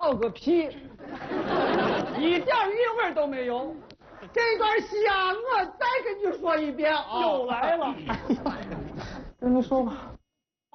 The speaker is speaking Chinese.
操个屁，一点韵味都没有。这段戏啊，我再跟你说一遍啊。 又来了。 跟你说吧，